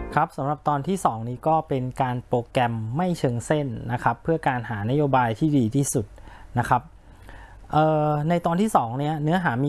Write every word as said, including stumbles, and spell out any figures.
ครับสำหรับตอนที่สองนี้ก็เป็นการโปรแกรมไม่เชิงเส้นนะครับเพื่อการหานโยบายที่ดีที่สุดนะครับในตอนที่สองเนี้ยเนื้อหามี